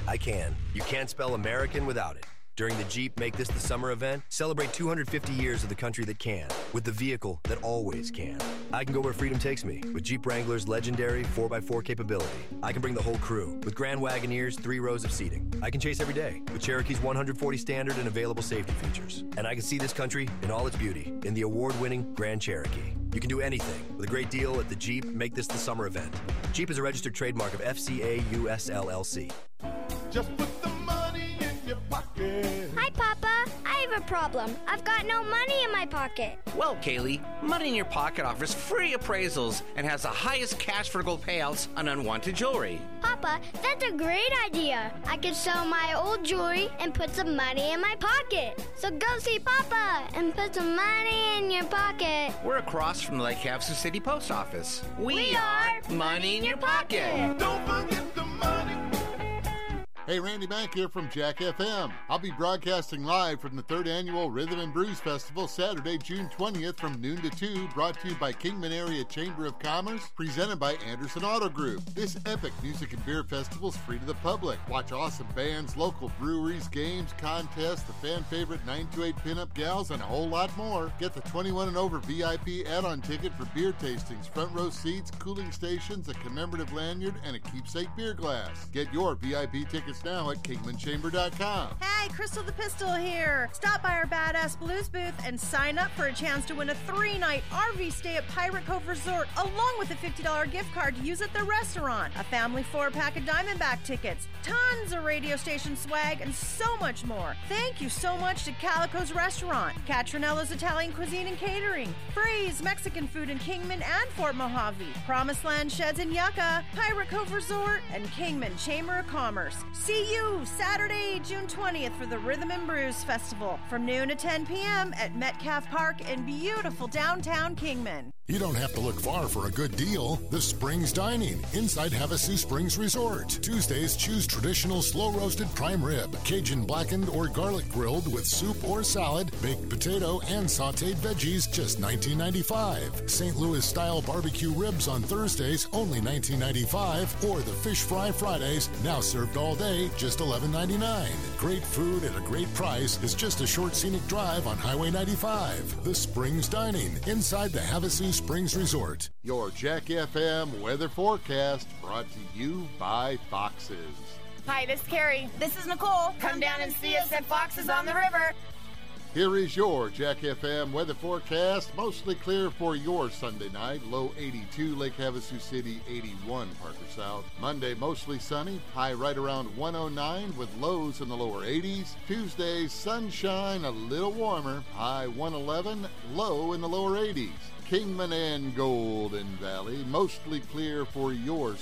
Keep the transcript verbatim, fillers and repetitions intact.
I can. You can't spell American without it. During the Jeep Make This the Summer event, celebrate two hundred fifty years of the country that can, with the vehicle that always can. I can go where freedom takes me with Jeep Wrangler's legendary four by four capability. I can bring the whole crew with Grand Wagoneer's three rows of seating. I can chase every day with Cherokee's one hundred forty standard and available safety features. And I can see this country in all its beauty in the award-winning Grand Cherokee. You can do anything with a great deal at the Jeep Make This the Summer event. Jeep is a registered trademark of F C A U S L L C. Just put the money in your pocket. Hi, Papa. I have a problem. I've got no money in my pocket. Well, Kaylee, Money in Your Pocket offers free appraisals and has the highest cash for gold payouts on unwanted jewelry. Papa, that's a great idea. I could sell my old jewelry and put some money in my pocket. So go see Papa and put some money in your pocket. We're across from the Lake Havasu City Post Office. We, We are, are Money in Your Pocket. Don't forget the money. Hey, Randy Bank here from Jack F M. I'll be broadcasting live from the third annual Rhythm and Blues Festival Saturday, June twentieth from noon to two, brought to you by Kingman Area Chamber of Commerce, presented by Anderson Auto Group. This epic music and beer festival is free to the public. Watch awesome bands, local breweries, games, contests, the fan favorite nine two eight pinup gals, and a whole lot more. Get the twenty-one and over V I P add-on ticket for beer tastings, front row seats, cooling stations, a commemorative lanyard, and a keepsake beer glass. Get your V I P tickets now at kingman chamber dot com. Hey, Crystal the Pistol here. Stop by our Badass Blues booth and sign up for a chance to win a three-night R V stay at Pirate Cove Resort, along with a fifty dollars gift card to use at their restaurant, a family four-pack of Diamondback tickets, tons of radio station swag, and so much more. Thank you so much to Calico's Restaurant, Catronella's Italian Cuisine and Catering, Freeze Mexican Food in Kingman and Fort Mojave, Promised Land Sheds in Yucca, Pirate Cove Resort, and Kingman Chamber of Commerce. See you Saturday, June twentieth for the Rhythm and Blues Festival from noon to ten p.m. at Metcalf Park in beautiful downtown Kingman. You don't have to look far for a good deal. The Springs Dining inside Havasu Springs Resort. Tuesdays, choose traditional slow-roasted prime rib, Cajun blackened or garlic grilled with soup or salad, baked potato, and sautéed veggies, just nineteen ninety-five. Saint Louis-style barbecue ribs on Thursdays, only nineteen ninety-five. Or the fish fry Fridays, now served all day, just eleven ninety-nine. Great food at a great price is just a short scenic drive on Highway ninety-five. The Springs Dining inside the Havasu Springs Resort. Your Jack F M weather forecast brought to you by Foxes. Hi, this is Carrie. This is Nicole. Come down and see us at Foxes on the River. Here is your Jack F M weather forecast. Mostly clear for your Sunday night. Low eighty-two, Lake Havasu City eighty-one, Parker South. Monday, mostly sunny. High right around one oh nine with lows in the lower eighties. Tuesday, sunshine, a little warmer. High one eleven, low in the lower eighties. Kingman and Golden Valley, mostly clear for your